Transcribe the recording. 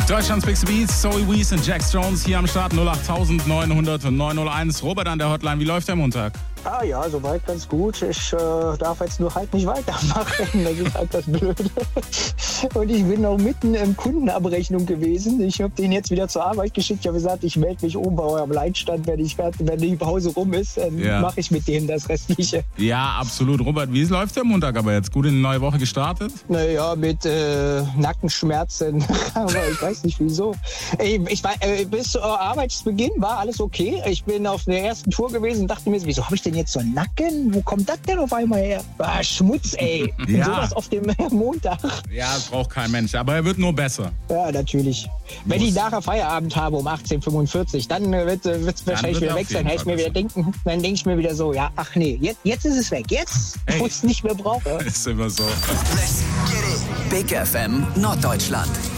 Deutschlands Big Beats, Zoe Wees und Jax Jones hier am Start 08900 901. Robert an der Hotline, wie läuft der Montag? Ah ja, soweit ganz gut. Ich darf jetzt nur halt nicht weitermachen. Das ist halt das Blöde. Und ich bin noch mitten in Kundenabrechnung gewesen. Ich habe den jetzt wieder zur Arbeit geschickt. Ich habe gesagt, ich melde mich oben bei eurem Leitstand, wenn die Pause rum ist. Dann mache ich mit denen das Restliche. Ja, absolut. Robert, wie läuft der Montag aber jetzt? Gut in die neue Woche gestartet? Naja, mit Nackenschmerzen. Aber ich weiß nicht wieso. Bis Arbeitsbeginn war alles okay. Ich bin auf der ersten Tour gewesen und dachte mir, wieso habe ich denn jetzt so einen Nacken? Wo kommt das denn auf einmal her? Schmutz, ey. Und sowas auf dem Montag. Ja, das braucht kein Mensch. Aber er wird nur besser. Ja, natürlich. Wenn ich nachher Feierabend habe um 18:45 Uhr, dann wird es wahrscheinlich wieder weg sein. Dann denke ich mir wieder so, ja, ach nee, jetzt ist es weg. Jetzt, wo ich es nicht mehr brauche. Ist immer so. Let's get it. Big FM Norddeutschland.